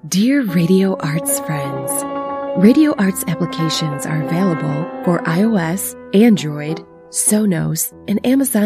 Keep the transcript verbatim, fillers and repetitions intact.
Dear Radio Arts friends, Radio Arts applications are available for iOS, Android, Sonos, and Amazon